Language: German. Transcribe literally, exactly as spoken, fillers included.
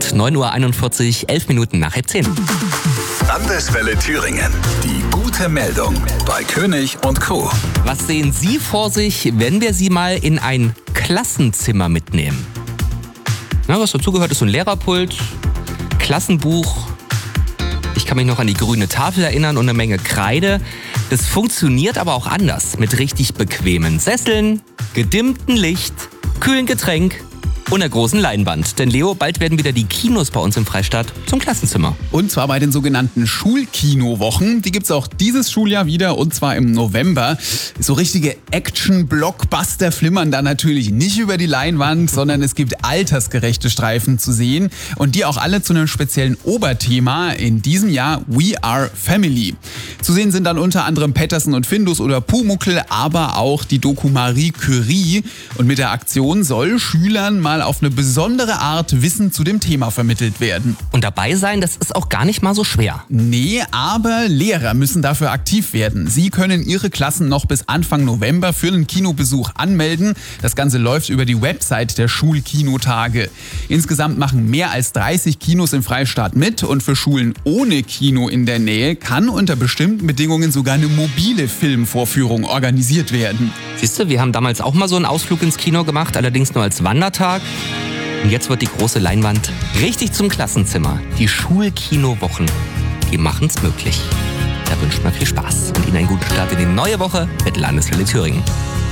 Start. neun Uhr einundvierzig, elf Minuten nach halb zehn. Landeswelle Thüringen. Die gute Meldung bei König und Co. Was sehen Sie vor sich, wenn wir Sie mal in ein Klassenzimmer mitnehmen? Na, was dazugehört, ist so ein Lehrerpult, Klassenbuch. Ich kann mich noch an die grüne Tafel erinnern und eine Menge Kreide. Das funktioniert aber auch anders. Mit richtig bequemen Sesseln, gedimmtem Licht, kühlen Getränk und einer großen Leinwand. Denn Leo, bald werden wieder die Kinos bei uns im Freistaat zum Klassenzimmer. Und zwar bei den sogenannten Schulkinowochen. Die gibt's auch dieses Schuljahr wieder, und zwar im November. So richtige Action-Blockbuster flimmern da natürlich nicht über die Leinwand, sondern es gibt altersgerechte Streifen zu sehen. Und die auch alle zu einem speziellen Oberthema. In diesem Jahr We Are Family. Zu sehen sind dann unter anderem Patterson und Findus oder Pumuckl, aber auch die Doku Marie Curie. Und mit der Aktion soll Schülern mal auf eine besondere Art Wissen zu dem Thema vermittelt werden. Und dabei sein, das ist auch gar nicht mal so schwer. Nee, aber Lehrer müssen dafür aktiv werden. Sie können ihre Klassen noch bis Anfang November für einen Kinobesuch anmelden. Das Ganze läuft über die Website der Schulkinotage. Insgesamt machen mehr als dreißig Kinos im Freistaat mit, und für Schulen ohne Kino in der Nähe kann unter bestimmten Bedingungen sogar eine mobile Filmvorführung organisiert werden. Siehst du, wir haben damals auch mal so einen Ausflug ins Kino gemacht, allerdings nur als Wandertag. Und jetzt wird die große Leinwand richtig zum Klassenzimmer. Die Schulkinowochen, die machen es möglich. Da wünscht man viel Spaß und Ihnen einen guten Start in die neue Woche mit Landeswelle Thüringen.